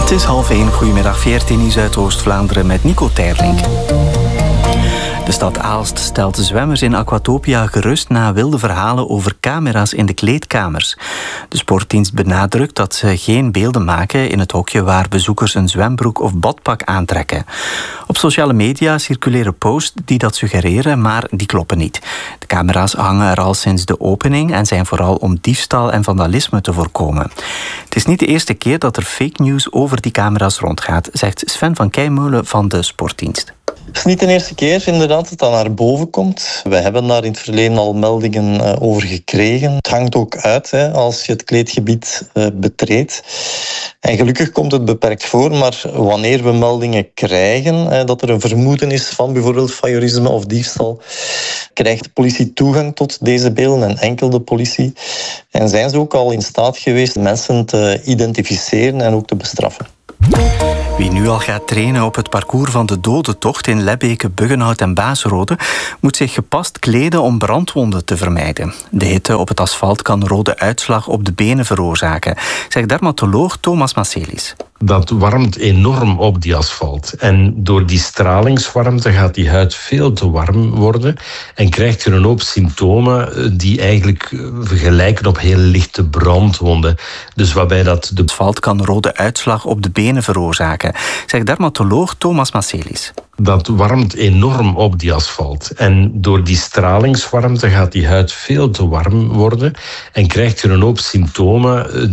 Het is 12:30, goedemiddag, 14 in Zuidoost-Vlaanderen met Nico Terling. De stad Aalst stelt zwemmers in Aquatopia gerust na wilde verhalen over camera's in de kleedkamers. De sportdienst benadrukt dat ze geen beelden maken in het hokje waar bezoekers een zwembroek of badpak aantrekken. Op sociale media circuleren posts die dat suggereren, maar die kloppen niet. De camera's hangen er al sinds de opening en zijn vooral om diefstal en vandalisme te voorkomen. Het is niet de eerste keer dat er fake news over die camera's rondgaat, zegt Sven van Keimeulen van de sportdienst. Het is niet de eerste keer inderdaad dat dat naar boven komt. We hebben daar in het verleden al meldingen over gekregen. Het hangt ook uit als je het kleedgebied betreedt. En gelukkig komt het beperkt voor, maar wanneer we meldingen krijgen dat er een vermoeden is van bijvoorbeeld voyeurisme of diefstal, krijgt de politie toegang tot deze beelden en enkel de politie. En zijn ze ook al in staat geweest mensen te identificeren en ook te bestraffen. Wie nu al gaat trainen op het parcours van de Dodentocht in Lebbeke, Buggenhout en Baasrode moet zich gepast kleden om brandwonden te vermijden. De hitte op het asfalt kan rode uitslag op de benen veroorzaken, zegt dermatoloog Thomas Macelis. Dat warmt enorm op die asfalt. En door die stralingswarmte gaat die huid veel te warm worden en krijgt je een hoop symptomen die eigenlijk gelijken op heel lichte brandwonden. Dus waarbij dat de asfalt kan rode uitslag op de benen veroorzaken, zegt dermatoloog Thomas Macelis. Dat warmt enorm op die asfalt. En door die stralingswarmte gaat die huid veel te warm worden en krijgt je een hoop symptomen